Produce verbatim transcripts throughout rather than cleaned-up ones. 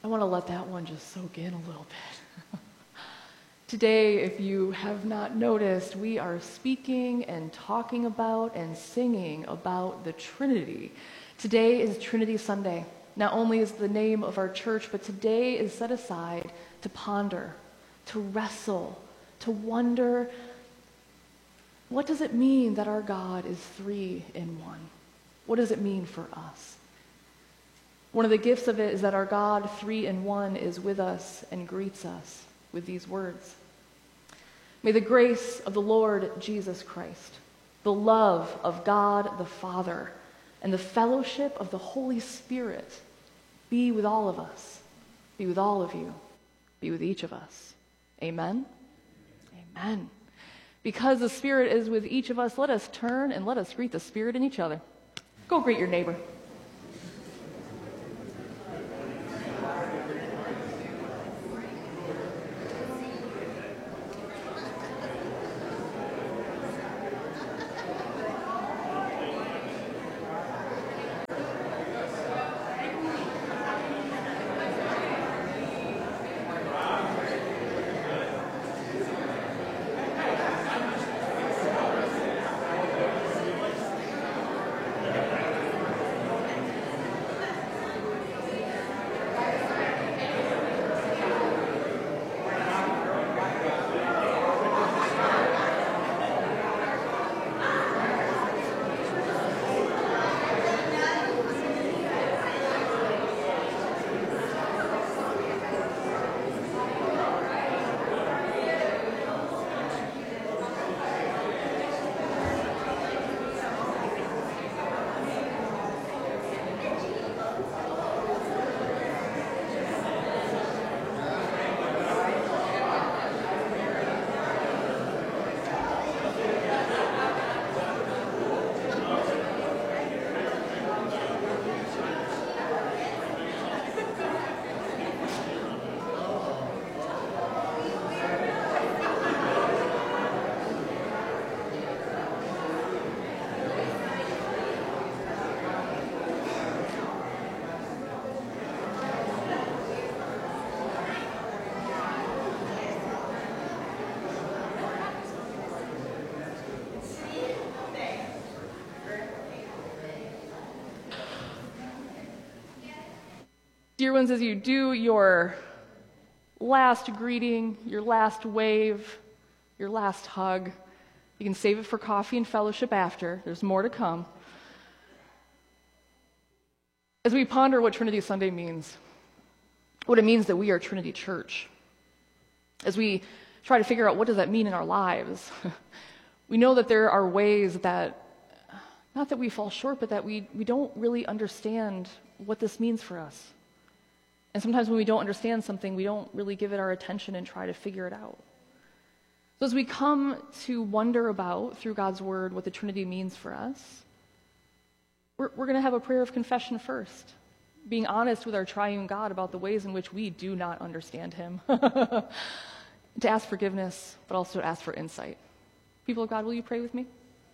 I want to let that one just soak in a little bit. Today, if you have not noticed, we are speaking and talking about and singing about the Trinity. Today is Trinity Sunday. Not only is the name of our church, but today is set aside to ponder, to wrestle, to wonder, what does it mean that our God is three in one? What does it mean for us? One of the gifts of it is that our God, three in one, is with us and greets us with these words. May the grace of the Lord Jesus Christ, the love of God the Father, and the fellowship of the Holy Spirit be with all of us, be with all of you, be with each of us. Amen? Amen. Because the Spirit is with each of us, let us turn and let us greet the Spirit in each other. Go greet your neighbor. Dear ones, as you do your last greeting, your last wave, your last hug, you can save it for coffee and fellowship after. There's more to come. As we ponder what Trinity Sunday means, what it means that we are Trinity Church, as we try to figure out what does that mean in our lives, we know that there are ways that, not that we fall short, but that we, we don't really understand what this means for us. And sometimes when we don't understand something, we don't really give it our attention and try to figure it out. So as we come to wonder about, through God's Word, what the Trinity means for us, we're, we're going to have a prayer of confession first, being honest with our triune God about the ways in which we do not understand Him, to ask forgiveness, but also to ask for insight. People of God, will you pray with me?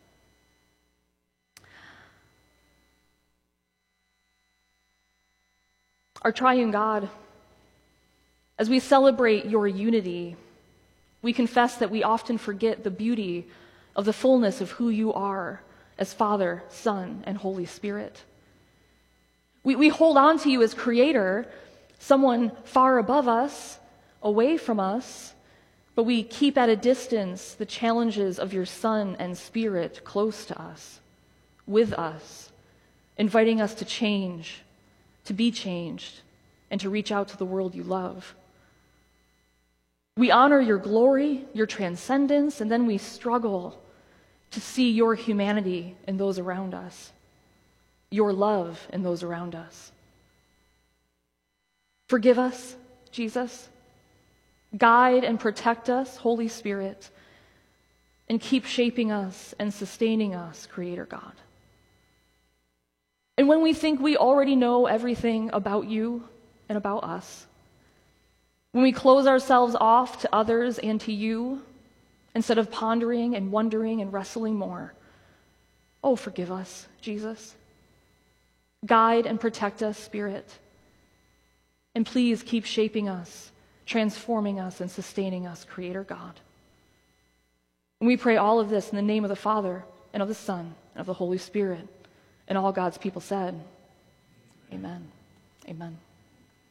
Our triune God, as we celebrate your unity, we confess that we often forget the beauty of the fullness of who you are as Father, Son, and Holy Spirit. We, we hold on to you as Creator, someone far above us, away from us, but we keep at a distance the challenges of your Son and Spirit close to us, with us, inviting us to change, to be changed, and to reach out to the world you love. We honor your glory, your transcendence, and then we struggle to see your humanity in those around us, your love in those around us. Forgive us, Jesus. Guide and protect us, Holy Spirit, and keep shaping us and sustaining us, Creator God. And when we think we already know everything about you and about us, when we close ourselves off to others and to you, instead of pondering and wondering and wrestling more, oh, forgive us, Jesus. Guide and protect us, Spirit, And please keep shaping us, transforming us, and sustaining us, Creator God. And we pray all of this in the name of the Father, and of the Son, and of the Holy Spirit. And all God's people said, Amen. Amen.